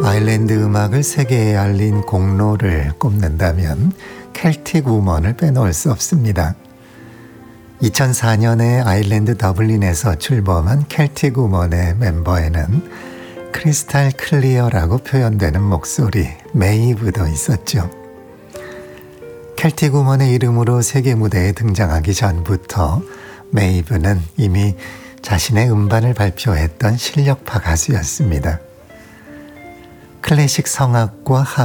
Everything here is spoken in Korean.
아일랜드 음악을 세계에 알린 공로를 꼽는다면 켈틱 우먼을 빼놓을 수 없습니다. 2004년에 아일랜드 더블린에서 출범한 켈틱 우먼의 멤버에는 크리스탈 클리어라고 표현되는 목소리 메이브도 있었죠. 켈틱 우먼의 이름으로 세계 무대에 등장하기 전부터 메이브는 이미 자신의 음반을 발표했던 실력파 가수였습니다. 클래식 성악과